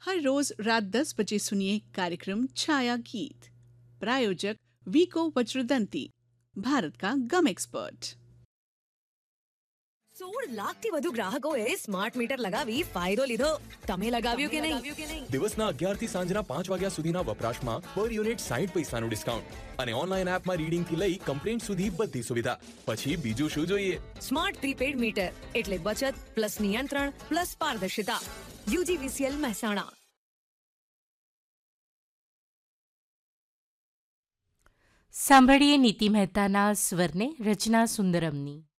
हर रोज रात 10 बजे सुनिए कार्यक्रम छाया गीत। प्रायोजक वीको वज्रदंती, भारत का गम एक्सपर्ट। 16 લાખથી વધુ ગ્રાહકોએ સ્માર્ટ મીટર લગાવી ફાયદો લીધો. તમે લગાવ્યું કે નહીં? દિવસના 11 થી સાંજના 5 વાગ્યા સુધીના વપરાશમાં પર યુનિટ 60 પૈસાનું ડિસ્કાઉન્ટ અને ઓનલાઈન એપમાં રીડિંગથી લઈ કમ્પ્લેન્ટ સુધી બધી સુવિધા. પછી બીજું શું જોઈએ? સ્માર્ટ પ્રીપેડ મીટર એટલે બચત પ્લસ નિયંત્રણ પ્લસ પારદર્શિતા. UGVCL મહેસાણા. સાંભળીએ નીતિ મહેતાના સ્વરને, રચના સુંદરમની.